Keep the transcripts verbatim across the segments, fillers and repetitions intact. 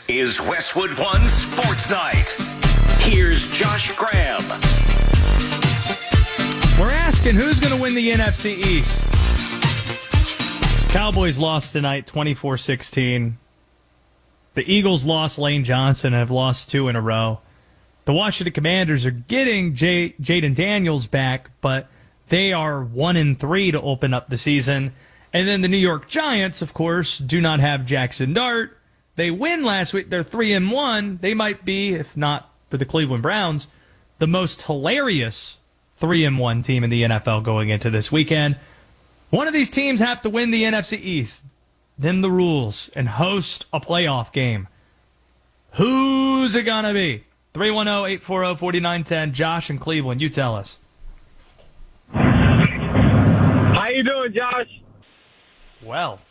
is Westwood One Sports Night. Here's Josh Graham. We're asking who's going to win the N F C East. Cowboys lost tonight twenty-four sixteen. The Eagles lost Lane Johnson and have lost two in a row. The Washington Commanders are getting J- Jaden Daniels back, but they are one and three to open up the season. And then the New York Giants, of course, do not have Jackson Dart. They win last week. They're three and one. They might be, if not for the Cleveland Browns, the most hilarious three and one team in the N F L going into this weekend. One of these teams have to win the N F C East, them the rules, and host a playoff game. Who's it gonna be? three one zero, eight four zero, four nine one zero. Josh in Cleveland, you tell us. How you doing, Josh? Well.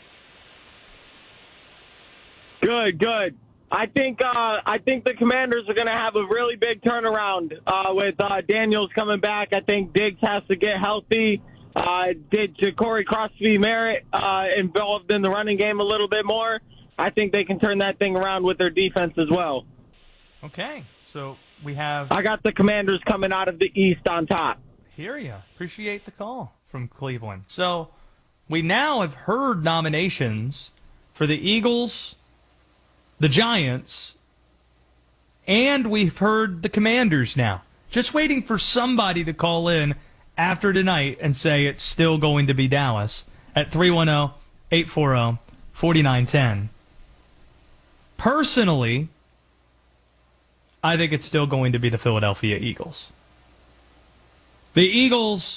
Good, good. I think uh, I think the Commanders are going to have a really big turnaround uh, with uh, Daniels coming back. I think Diggs has to get healthy. Uh, did Ja'Cory Crosby-Merritt uh, involved in the running game a little bit more? I think they can turn that thing around with their defense as well. Okay, so we have... I got the Commanders coming out of the East on top. Hear ya. Appreciate the call from Cleveland. So we now have heard nominations for the Eagles, the Giants, and we've heard the Commanders now. Just waiting for somebody to call in after tonight and say it's still going to be Dallas at three one zero, eight four zero, four nine one zero. Personally, I think it's still going to be the Philadelphia Eagles. The Eagles,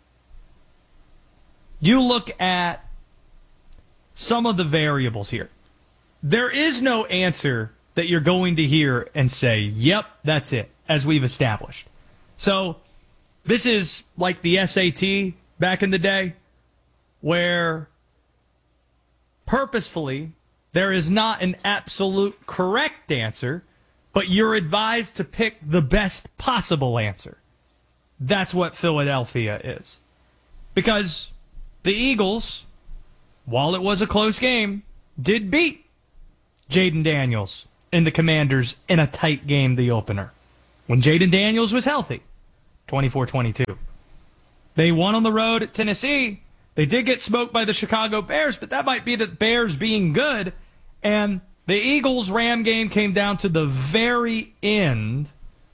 you look at some of the variables here. There is no answer that you're going to hear and say, yep, that's it, as we've established. So this is like the S A T back in the day, where purposefully there is not an absolute correct answer, but you're advised to pick the best possible answer. That's what Philadelphia is. Because the Eagles, while it was a close game, did beat Jaden Daniels and the Commanders in a tight game, the opener, when Jaden Daniels was healthy, twenty-four twenty-two. They won on the road at Tennessee. They did get smoked by the Chicago Bears, but that might be the Bears being good. And the Eagles-Ram game came down to the very end.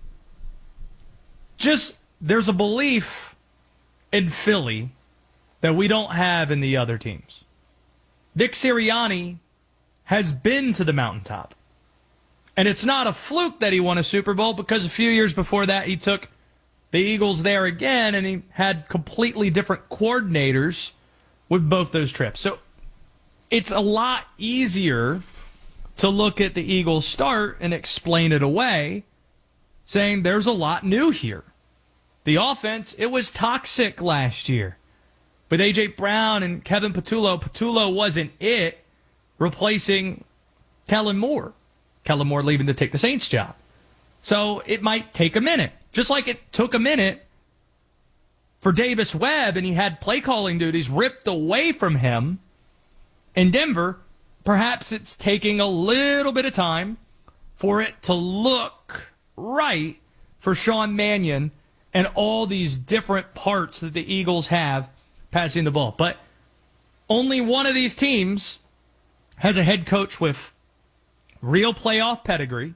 Just, there's a belief in Philly that we don't have in the other teams. Nick Sirianni has been to the mountaintop. And it's not a fluke that he won a Super Bowl, because a few years before that he took the Eagles there again, and he had completely different coordinators with both those trips. So it's a lot easier to look at the Eagles start and explain it away, saying there's a lot new here. The offense, it was toxic last year. With A J. Brown and Kevin Patullo, Patullo wasn't it, replacing Kellen Moore. Kellen Moore leaving to take the Saints job. So it might take a minute. Just like it took a minute for Davis Webb, and he had play calling duties ripped away from him in Denver. Perhaps it's taking a little bit of time for it to look right for Sean Mannion and all these different parts that the Eagles have passing the ball. But only one of these teams has a head coach with real playoff pedigree,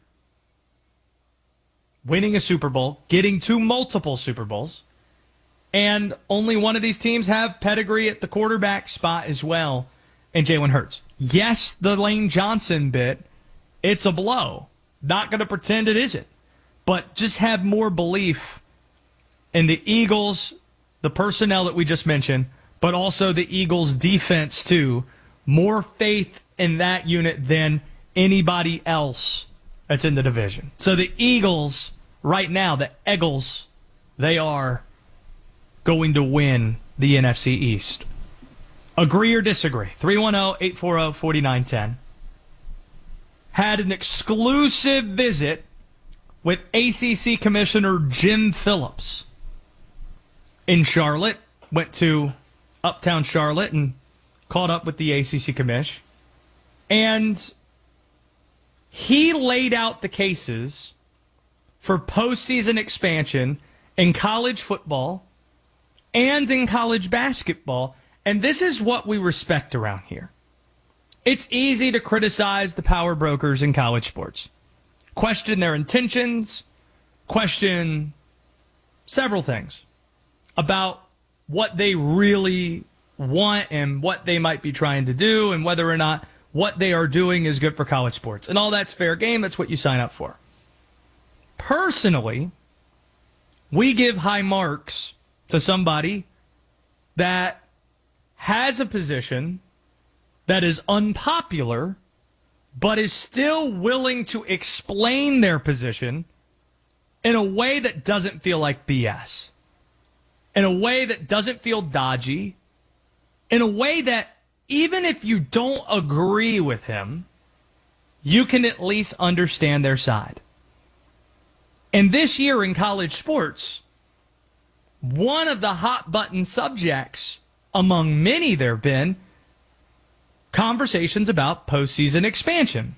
winning a Super Bowl, getting to multiple Super Bowls, and only one of these teams have pedigree at the quarterback spot as well, and Jalen Hurts. Yes, the Lane Johnson bit, it's a blow. Not going to pretend it isn't. But just have more belief in the Eagles, the personnel that we just mentioned, but also the Eagles' defense too. More faith in that unit than anybody else that's in the division. So the Eagles, right now, the Eagles, they are going to win the N F C East. Agree or disagree? three one zero, eight four zero, four nine one zero. Had an exclusive visit with A C C Commissioner Jim Phillips in Charlotte. Went to Uptown Charlotte and caught up with the A C C Commish. And he laid out the cases for postseason expansion in college football and in college basketball, and this is what we respect around here. It's easy to criticize the power brokers in college sports, question their intentions, question several things about what they really want and what they might be trying to do and whether or not what they are doing is good for college sports. And all that's fair game. That's what you sign up for. Personally, we give high marks to somebody that has a position that is unpopular, but is still willing to explain their position in a way that doesn't feel like B S, in a way that doesn't feel dodgy, in a way that even if you don't agree with him, you can at least understand their side. And this year in college sports, one of the hot button subjects among many there have been conversations about postseason expansion.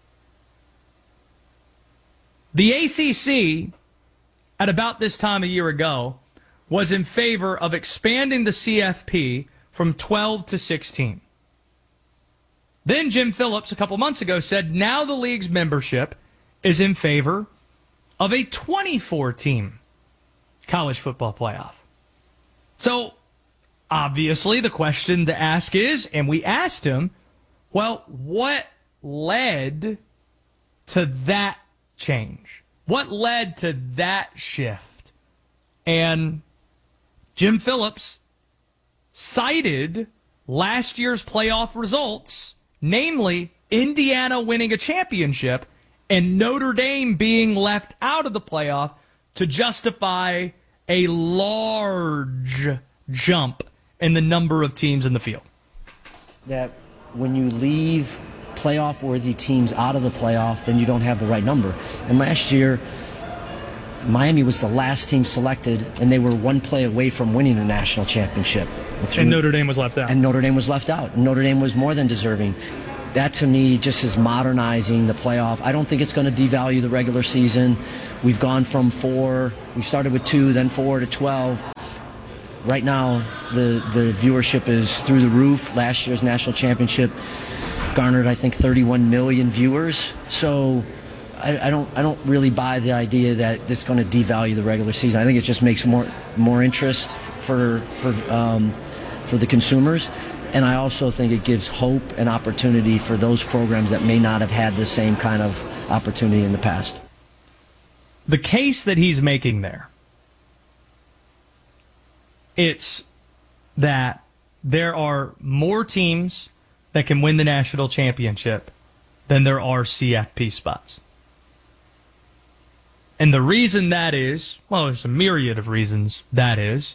The A C C, at about this time a year ago, was in favor of expanding the C F P from twelve to sixteen. Then Jim Phillips, a couple months ago, said now the league's membership is in favor of a twenty-four team college football playoff. So, obviously, the question to ask is, and we asked him, well, what led to that change? What led to that shift? And Jim Phillips cited last year's playoff results, namely Indiana winning a championship and Notre Dame being left out of the playoff to justify a large jump in the number of teams in the field. That when you leave playoff-worthy teams out of the playoff, then you don't have the right number. And last year, Miami was the last team selected, and they were one play away from winning the national championship. And, through, and Notre Dame was left out. And Notre Dame was left out. Notre Dame was more than deserving. That, to me, just is modernizing the playoff. I don't think it's going to devalue the regular season. We've gone from four, we started with two, then four to twelve. Right now, the, the viewership is through the roof. Last year's national championship garnered, I think, thirty-one million viewers. So I, I don't I don't really buy the idea that this is going to devalue the regular season. I think it just makes more more interest for for um, for the consumers. And I also think it gives hope and opportunity for those programs that may not have had the same kind of opportunity in the past. The case that he's making there, it's that there are more teams that can win the national championship than there are C F P spots. And the reason that is, well, there's a myriad of reasons that is.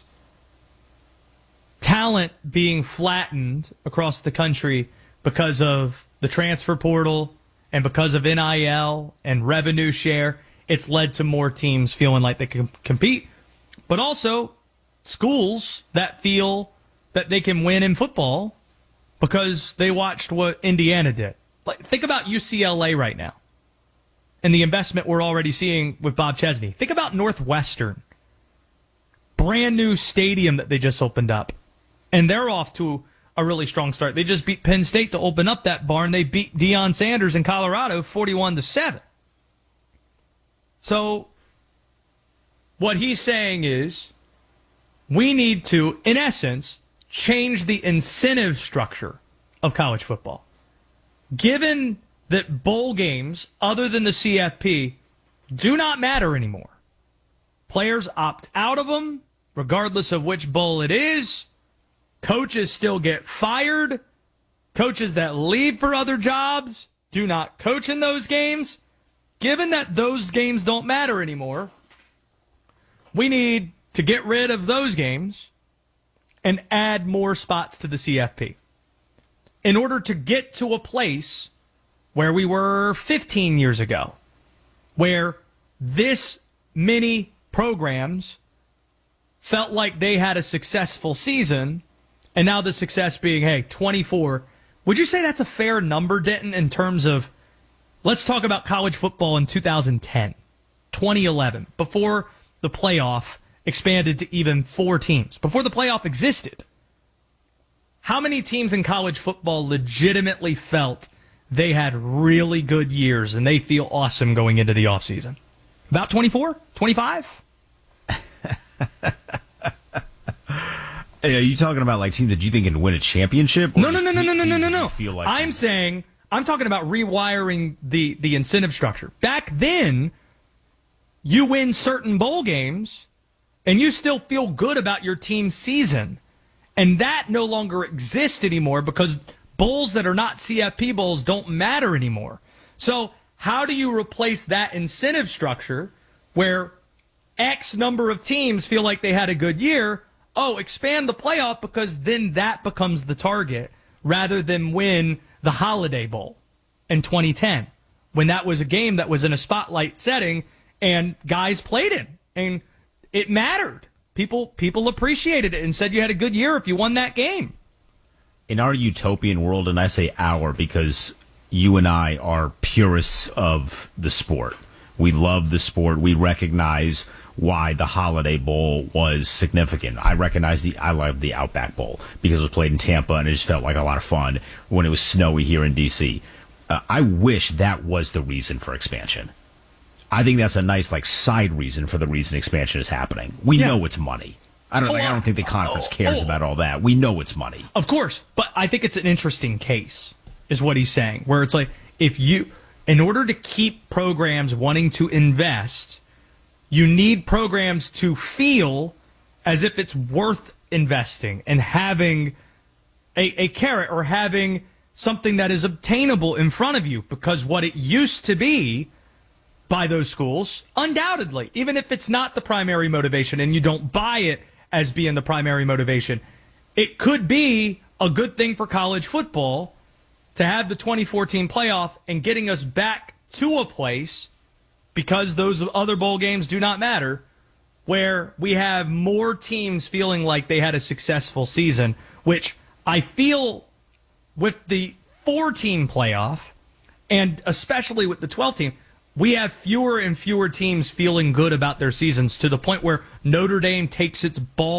Talent being flattened across the country because of the transfer portal and because of N I L and revenue share, it's led to more teams feeling like they can compete, but also schools that feel that they can win in football because they watched what Indiana did. Like, think about U C L A right now and the investment we're already seeing with Bob Chesney. Think about Northwestern. Brand new stadium that they just opened up. And they're off to a really strong start. They just beat Penn State to open up that barn. They beat Deion Sanders in Colorado forty-one to seven. So what he's saying is we need to, in essence, change the incentive structure of college football. Given that bowl games, other than the C F P, do not matter anymore. Players opt out of them, regardless of which bowl it is. Coaches still get fired. Coaches that leave for other jobs do not coach in those games. Given that those games don't matter anymore, we need to get rid of those games and add more spots to the C F P in order to get to a place where we were fifteen years ago, where this many programs felt like they had a successful season. And now the success being, hey, twenty-four. Would you say that's a fair number, Denton, in terms of Let's talk about college football in two thousand ten, twenty eleven, before the playoff expanded to even four teams, before the playoff existed. How many teams in college football legitimately felt they had really good years and they feel awesome going into the offseason? About twenty-four? twenty-five? Hey, are you talking about like teams that you think can win a championship? No, no, no, no, no, no, no, no, no. Feel like I'm saying, I'm talking about rewiring the, the incentive structure. Back then, you win certain bowl games, and you still feel good about your team's season. And that no longer exists anymore because bowls that are not C F P bowls don't matter anymore. So how do you replace that incentive structure where X number of teams feel like they had a good year? Oh, expand the playoff because then that becomes the target rather than win the Holiday Bowl in twenty ten when that was a game that was in a spotlight setting and guys played in and it mattered. People people appreciated it and said you had a good year if you won that game. In our utopian world, and I say our because you and I are purists of the sport. We love the sport. We recognize why the Holiday Bowl was significant. I recognize the I love the Outback Bowl because it was played in Tampa and it just felt like a lot of fun when it was snowy here in D C. Uh, I wish that was the reason for expansion. I think that's a nice like side reason for the reason expansion is happening. We Yeah. know it's money. I don't. Oh, like, I don't think the conference oh, cares oh. about all that. We know it's money. Of course, but I think it's an interesting case, is what he's saying, where it's like, if you, in order to keep programs wanting to invest, you need programs to feel as if it's worth investing and having a, a carrot or having something that is obtainable in front of you, because what it used to be by those schools, undoubtedly, even if it's not the primary motivation and you don't buy it as being the primary motivation, it could be a good thing for college football to have the twenty fourteen playoff and getting us back to a place, because those other bowl games do not matter, where we have more teams feeling like they had a successful season, which I feel with the four-team playoff, and especially with the twelve-team, we have fewer and fewer teams feeling good about their seasons to the point where Notre Dame takes its ball